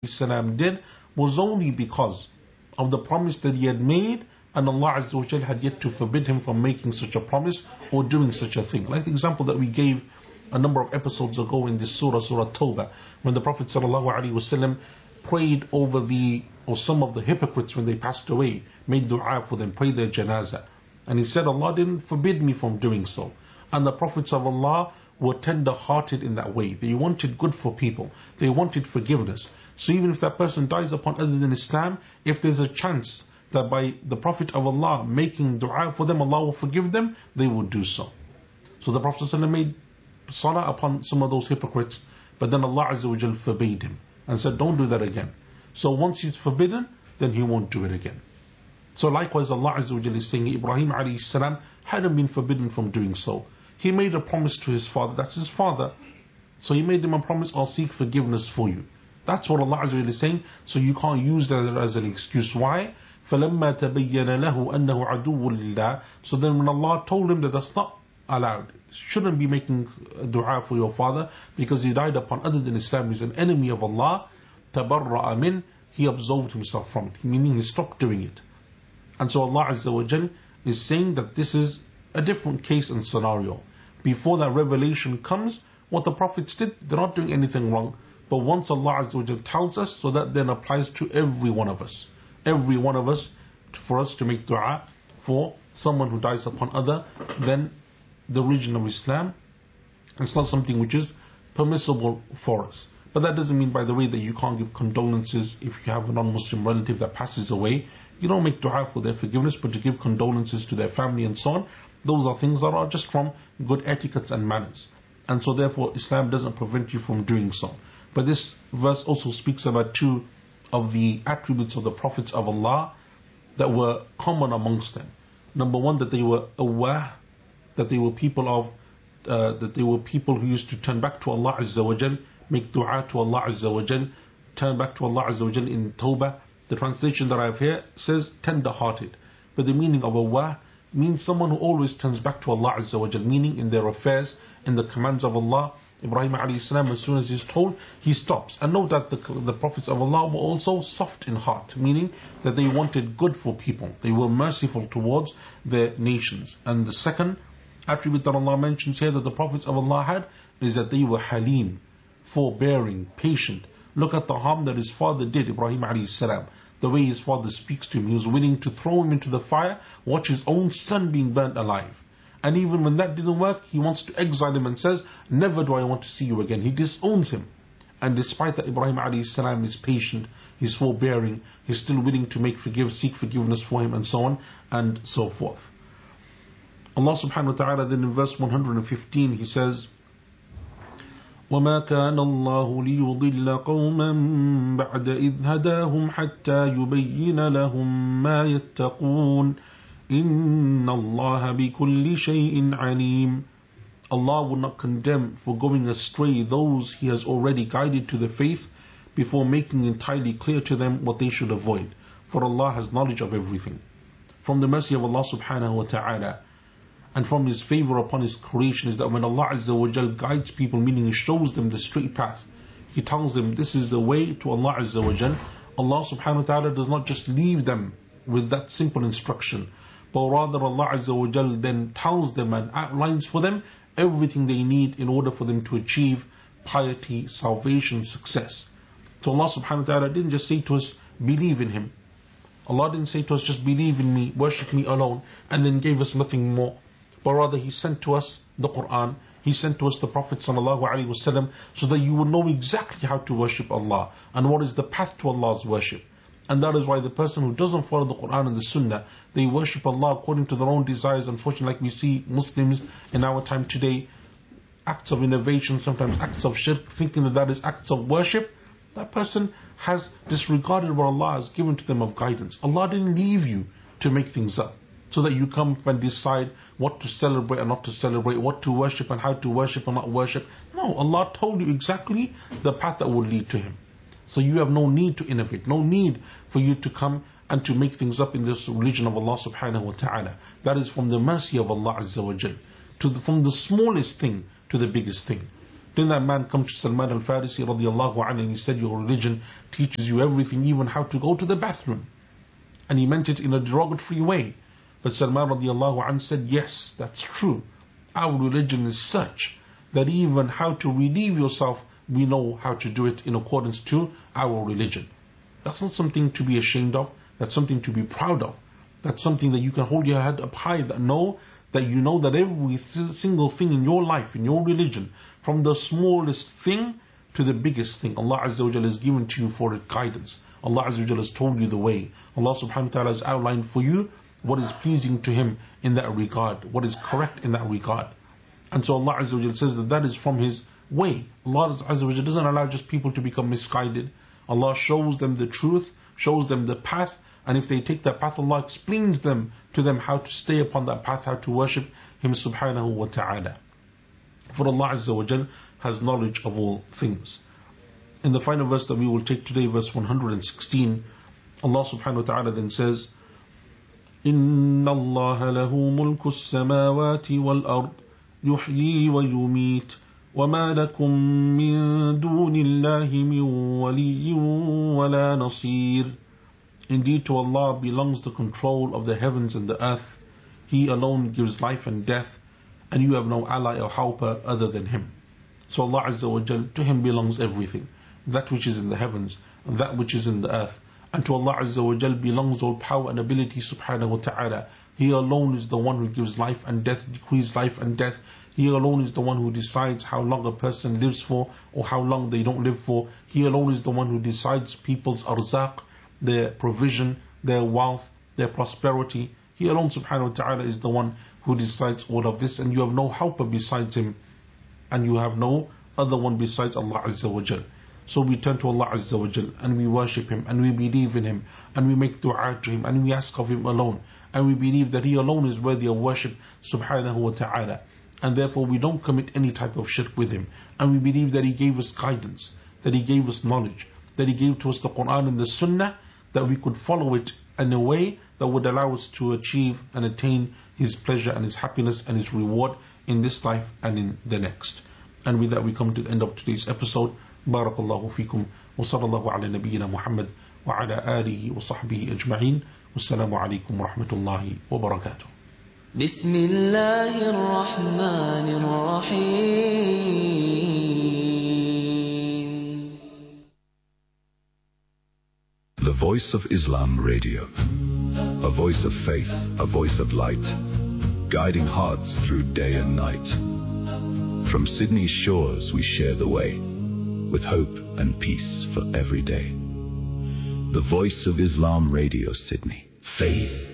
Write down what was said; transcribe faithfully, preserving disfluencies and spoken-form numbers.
salam did was only because of the promise that he had made, and Allah Azza wa Jal had yet to forbid him from making such a promise or doing such a thing. Like the example that we gave a number of episodes ago in this surah, Surah Tawbah, when the Prophet ﷺ prayed over the, or some of the hypocrites when they passed away, made dua for them, prayed their janazah. And he said, Allah didn't forbid me from doing so. And the Prophets of Allah were tender-hearted in that way. They wanted good for people. They wanted forgiveness. So even if that person dies upon other than Islam, if there's a chance that by the Prophet of Allah making dua for them, Allah will forgive them, they will do so. So the Prophet ﷺ made salah upon some of those hypocrites, but then Allah Azza wa Jal forbade him and said, don't do that again. So once he's forbidden, then he won't do it again. So likewise Allah Azza wa Jal is saying Ibrahim alayhi salam hadn't been forbidden from doing so. He made a promise to his father, that's his father. So he made him a promise, I'll seek forgiveness for you. That's what Allah Azza wa Jal is saying. So you can't use that as an excuse. Why? فَلَمَّا تَبَيَّنَ لَهُ أَنَّهُ عَدُوٌّ لِلَّهِ. So then when Allah told him that that's not allowed, shouldn't be making dua for your father because he died upon other than Islam, he's an enemy of Allah, تَبَرَّأَ مِنْ, he absolved himself from it, meaning he stopped doing it. And so Allah Azza wa Jal is saying that this is a different case and scenario. Before that revelation comes, what the prophets did, they're not doing anything wrong. But once Allah Azza wa Jal tells us, so that then applies to every one of us. Every one of us, for us to make dua for someone who dies upon other than the religion of Islam. It's not something which is permissible for us. But that doesn't mean, by the way, that you can't give condolences if you have a non-Muslim relative that passes away. You don't make dua for their forgiveness, but to give condolences to their family and so on. Those are things that are just from good etiquettes and manners. And so therefore Islam doesn't prevent you from doing so. But this verse also speaks about two of the attributes of the Prophets of Allah that were common amongst them. Number one, that they were aware, that they were people of, uh, that they were people who used to turn back to Allah Azza wa Jal, make dua to Allah Azza wa Jal, turn back to Allah Azza wa Jal in Tawbah. The translation that I have here says tender-hearted, but the meaning of aware means someone who always turns back to Allah Azza wa Jal, meaning in their affairs, in the commands of Allah. Ibrahim alayhi salam, as soon as he's told, he stops. And note that the, the Prophets of Allah were also soft in heart, meaning that they wanted good for people. They were merciful towards their nations. And the second attribute that Allah mentions here that the Prophets of Allah had is that they were halim, forbearing, patient. Look at the harm that his father did, Ibrahim alayhi salam. The way his father speaks to him, he was willing to throw him into the fire, watch his own son being burnt alive. And even when that didn't work, he wants to exile him and says, never do I want to see you again. He disowns him. And despite that, Ibrahim alayhi salam is patient, he's forbearing, he's still willing to make forgive, seek forgiveness for him and so on and so forth. Allah subhanahu wa ta'ala then in verse one hundred fifteen he says, وَمَا كَانَ اللَّهُ لِيُضِلَّ قَوْمًا بَعْدَ إِذْ هَدَاهُمْ حَتَّى يُبَيِّنَ لَهُمْ مَا يَتَّقُونَ إِنَّ اللَّهَ بِكُلِّ شَيْءٍ عَلِيمٌ. Allah will not condemn for going astray those He has already guided to the faith before making entirely clear to them what they should avoid. For Allah has knowledge of everything. From the mercy of Allah subhanahu wa ta'ala and from His favor upon His creation is that when Allah Azza wa Jal guides people, meaning He shows them the straight path, He tells them this is the way to Allah Azza wa Jal. Allah subhanahu wa ta'ala does not just leave them with that simple instruction, but rather Allah Azza wa Jal then tells them and outlines for them everything they need in order for them to achieve piety, salvation, success. So Allah subhanahu wa ta'ala didn't just say to us, believe in Him. Allah didn't say to us, just believe in me, worship me alone, and then gave us nothing more. But rather He sent to us the Quran, He sent to us the Prophet sallallahu alaihi wasallam, so that you will know exactly how to worship Allah and what is the path to Allah's worship. And that is why the person who doesn't follow the Quran and the Sunnah, they worship Allah according to their own desires. Unfortunately, like we see Muslims in our time today, acts of innovation, sometimes acts of shirk, thinking that that is acts of worship. That person has disregarded what Allah has given to them of guidance. Allah didn't leave you to make things up, so that you come and decide what to celebrate and not to celebrate, what to worship and how to worship and not worship. No, Allah told you exactly the path that would lead to Him. So you have no need to innovate, no need for you to come and to make things up in this religion of Allah subhanahu wa ta'ala. That is from the mercy of Allah Azza wa Jal, to the, from the smallest thing to the biggest thing. Didn't that man come to Salman al-Farisi radiallahu anhu and he said, your religion teaches you everything, even how to go to the bathroom? And he meant it in a derogatory way. But Salman radiallahu anhu said, yes, that's true. Our religion is such that even how to relieve yourself, we know how to do it in accordance to our religion. That's not something to be ashamed of. That's something to be proud of. That's something that you can hold your head up high, that know that you know that every single thing in your life, in your religion, from the smallest thing to the biggest thing, Allah Azza wa Jalla has given to you for guidance. Allah Azza wa Jalla has told you the way. Allah Subhanahu wa Ta'ala has outlined for you what is pleasing to Him in that regard, what is correct in that regard. And so Allah Azza wa Jalla says that that is from His way. Allah Azza wa Jalla doesn't allow just people to become misguided. Allah shows them the truth, shows them the path, and if they take that path, Allah explains them to them how to stay upon that path, how to worship Him subhanahu wa ta'ala. For Allah Azza wa Jalla has knowledge of all things. In the final verse that we will take today, verse one hundred sixteen, Allah subhanahu wa ta'ala then says, إِنَّ اللَّهَ لَهُ مُلْكُ السَّمَاوَاتِ وَالْأَرْضِ يُحْيِي وَيُمِيتُ وَمَا لَكُم مِّن دُونِ اللَّهِ مِن وَلِيٍّ وَلَا نَصِيرٍ. Indeed, to Allah belongs the control of the heavens and the earth. He alone gives life and death, and you have no ally or helper other than Him. So Allah Azza wa Jal, to Him belongs everything, that which is in the heavens and that which is in the earth. And to Allah Azza wa Jal belongs all power and ability subhanahu wa ta'ala. He alone is the one who gives life and death, decrees life and death. He alone is the one who decides how long a person lives for or how long they don't live for. He alone is the one who decides people's arzaq, their provision, their wealth, their prosperity. He alone subhanahu wa ta'ala is the one who decides all of this, and you have no helper besides Him, and you have no other one besides Allah Azza wa Jal. So we turn to Allah Azza wa Jal and we worship Him and we believe in Him and we make dua to Him and we ask of Him alone, and we believe that He alone is worthy of worship subhanahu wa ta'ala, and therefore we don't commit any type of shirk with Him, and we believe that He gave us guidance, that He gave us knowledge, that He gave to us the Quran and the Sunnah, that we could follow it in a way that would allow us to achieve and attain His pleasure and His happiness and His reward in this life and in the next. And with that we come to the end of today's episode. Barakallahu fikum wa sallallahu ala nabiyyina Muhammad wa ala alihi wa sahbihi ajma'in. Wassalamu alaikum wa rahmatullahi wa barakatuh. Bismillahir Rahmanir Rahim. The Voice of Islam Radio. A voice of faith, a voice of light, guiding hearts through day and night. From Sydney's shores we share the way, with hope and peace for every day. The Voice of Islam Radio, Sydney. Faith.